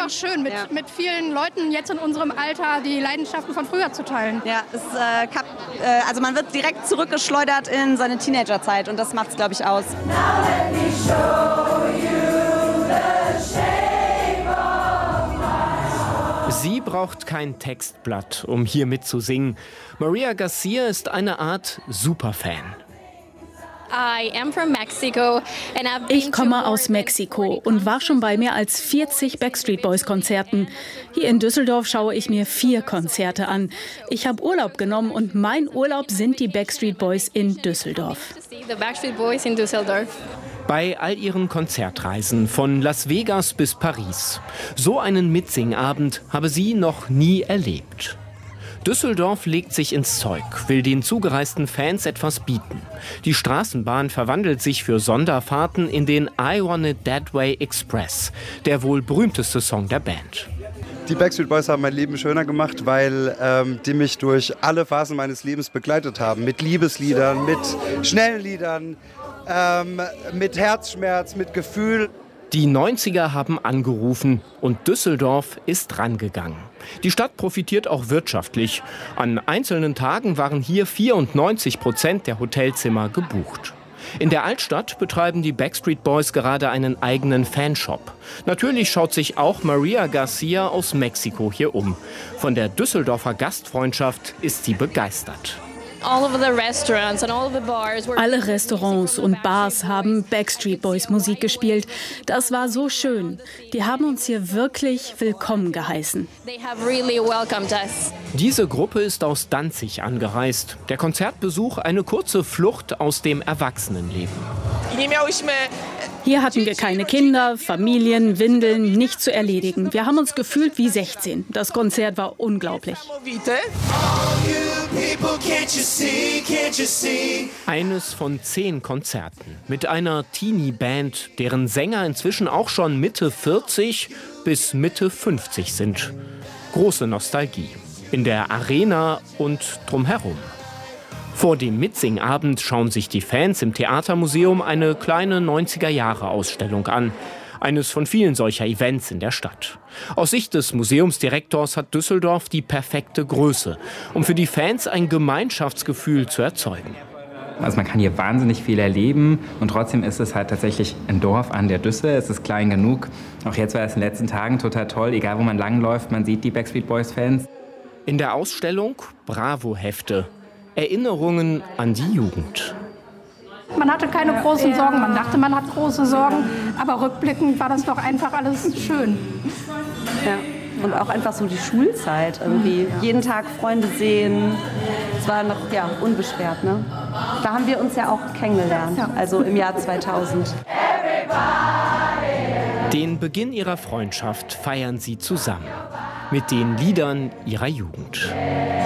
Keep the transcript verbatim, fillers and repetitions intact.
einfach schön, mit, ja. mit vielen Leuten jetzt in unserem Alter die Leidenschaften von früher zu teilen. Ja, es, äh, kap- äh, also man wird direkt zurückgeschleudert in seine Teenagerzeit und das macht es, glaube ich, aus. Sie braucht kein Textblatt, um hier mitzusingen. Maria Garcia ist eine Art Superfan. Ich komme aus Mexiko und war schon bei mehr als vierzig Backstreet Boys Konzerten. Hier in Düsseldorf schaue ich mir vier Konzerte an. Ich habe Urlaub genommen und mein Urlaub sind die Backstreet Boys in Düsseldorf. Bei all ihren Konzertreisen von Las Vegas bis Paris. So einen Mitsingabend habe sie noch nie erlebt. Düsseldorf legt sich ins Zeug, will den zugereisten Fans etwas bieten. Die Straßenbahn verwandelt sich für Sonderfahrten in den I Want It That Way Express, der wohl berühmteste Song der Band. Die Backstreet Boys haben mein Leben schöner gemacht, weil ähm, die mich durch alle Phasen meines Lebens begleitet haben. Mit Liebesliedern, mit schnellen Liedern, ähm, mit Herzschmerz, mit Gefühl. Die neunziger haben angerufen und Düsseldorf ist rangegangen. Die Stadt profitiert auch wirtschaftlich. An einzelnen Tagen waren hier vierundneunzig Prozent der Hotelzimmer gebucht. In der Altstadt betreiben die Backstreet Boys gerade einen eigenen Fanshop. Natürlich schaut sich auch Maria Garcia aus Mexiko hier um. Von der Düsseldorfer Gastfreundschaft ist sie begeistert. Alle Restaurants und Bars haben Backstreet Boys Musik gespielt. Das war so schön. Die haben uns hier wirklich willkommen geheißen. Diese Gruppe ist aus Danzig angereist. Der Konzertbesuch eine kurze Flucht aus dem Erwachsenenleben. Hier hatten wir keine Kinder, Familien, Windeln, nichts zu erledigen. Wir haben uns gefühlt wie sechzehn. Das Konzert war unglaublich. Eines von zehn Konzerten mit einer Teenie-Band, deren Sänger inzwischen auch schon Mitte vierzig bis Mitte fünfzig sind. Große Nostalgie. In der Arena und drumherum. Vor dem Mitsingabend schauen sich die Fans im Theatermuseum eine kleine neunziger-Jahre-Ausstellung an. Eines von vielen solcher Events in der Stadt. Aus Sicht des Museumsdirektors hat Düsseldorf die perfekte Größe, um für die Fans ein Gemeinschaftsgefühl zu erzeugen. Also man kann hier wahnsinnig viel erleben und trotzdem ist es halt tatsächlich ein Dorf an der Düsse. Es ist klein genug. Auch jetzt war es in den letzten Tagen total toll. Egal wo man langläuft, man sieht die Backstreet Boys Fans. In der Ausstellung Bravo-Hefte. Erinnerungen an die Jugend. Man hatte keine großen Sorgen, man dachte, man hat große Sorgen, aber rückblickend war das doch einfach alles schön. Ja. Und auch einfach so die Schulzeit irgendwie. Ja. Jeden Tag Freunde sehen. Es war noch ja, unbeschwert. Ne? Da haben wir uns ja auch kennengelernt, ja. Also im Jahr zweitausend. Den Beginn ihrer Freundschaft feiern sie zusammen. Mit den Liedern ihrer Jugend.